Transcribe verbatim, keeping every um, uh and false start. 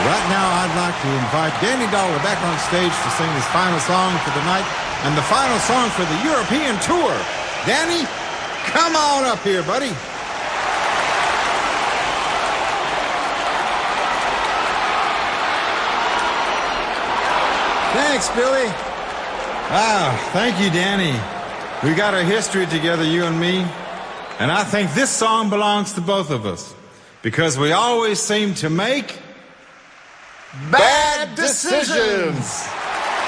Right now, I'd like to invite Danny Dollar back on stage to sing his final song for the night and the final song for the European tour. Danny, come on up here, buddy. Thanks, Billy. Wow, thank you, Danny. We got a history together, you and me, and I think this song belongs to both of us because we always seem to make bad decisions.